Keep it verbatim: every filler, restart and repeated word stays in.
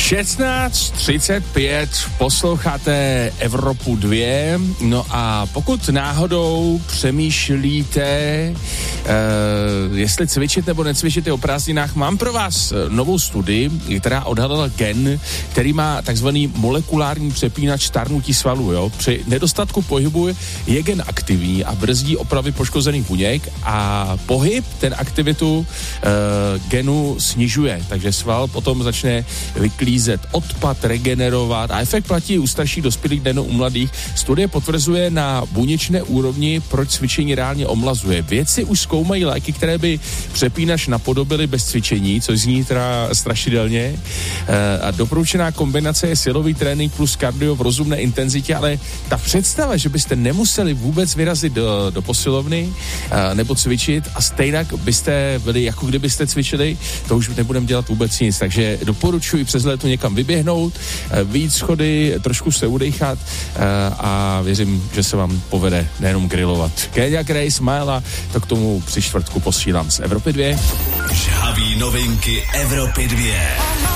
šestnáct třicet pět, posloucháte Evropu dva, no a pokud náhodou přemýšlíte, uh, jestli cvičit nebo necvičit o prázdninách, mám pro vás novou studii, která odhalila gen, který má takzvaný molekulární přepínač stárnutí svalů, jo. Při nedostatku pohybu je gen aktivní a brzdí opravy poškozených buněk a pohyb ten aktivitu uh, genu snižuje, takže sval potom začne vyklízet odpad, regenerovat a efekt platí u starších dospělých, nejen u mladých. Studie potvrzuje na buněčné úrovni, proč cvičení reálně omlazuje. Vědci už zkoumají léky, které by přepínač napodobily bez cvičení, což zní teda strašidelně. A doporučená kombinace je silový trénink plus kardio v rozumné intenzitě, ale ta představa, že byste nemuseli vůbec vyrazit do, do posilovny nebo cvičit a stejnak byste byli, jako kdybyste cvičili, to už nebudeme dělat vůbec nic. Takže doporučuji přes léto někam vyběhnout, vyjít schody, trošku se udejchat a věřím, že se vám povede nejenom grillovat. Kéďa Grace, Maela, to k tomu při čtvrtku posílám z Evropy dva. Žhaví novinky Evropy dva.